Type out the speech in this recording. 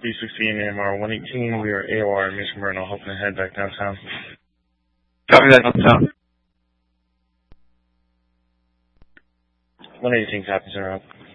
B16 AMR 118. We are AOR in Mission Myrtle, hoping to head back downtown. Copy that, downtown. 118 copies, are up.